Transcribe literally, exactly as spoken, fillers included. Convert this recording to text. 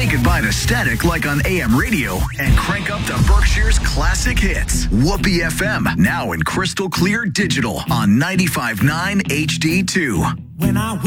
Say goodbye to static like on A M radio and crank up to Berkshire's classic hits. Whoopee F M, now in crystal clear digital on ninety-five point nine H D two. When I